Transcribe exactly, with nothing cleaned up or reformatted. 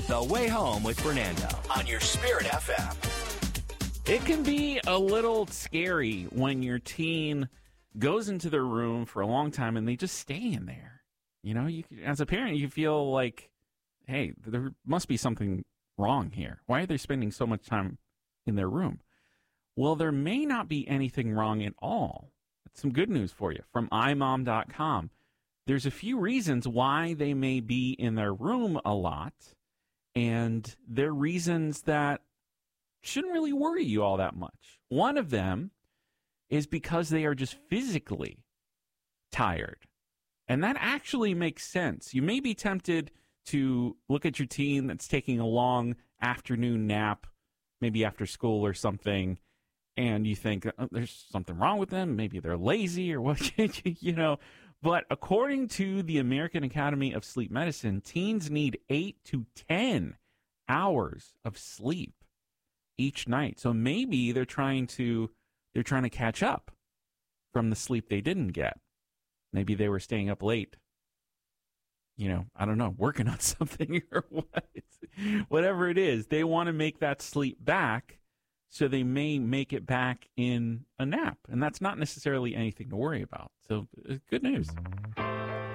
The Way Home with Fernando on your Spirit F M. It can be a little scary when your teen goes into their room for a long time and they just stay in there. You know, you as a parent, you feel like, hey, there must be something wrong here. Why are they spending so much time in their room? Well, there may not be anything wrong at all. That's some good news for you from i mom dot com. There's a few reasons why they may be in their room a lot, and they're reasons that shouldn't really worry you all that much. One of them is because they are just physically tired. And that actually makes sense. You may be tempted to look at your teen that's taking a long afternoon nap, maybe after school or something, and you think, oh, there's something wrong with them. Maybe they're lazy or what, you know. But according to the American Academy of Sleep Medicine, teens need eight to ten hours of sleep each night. So maybe they're trying to they're trying to catch up from the sleep they didn't get. Maybe they were staying up late, you know, I don't know, working on something or what. Whatever it is, they want to make that sleep back, so they may make it back in a nap. And that's not necessarily anything to worry about. So good news.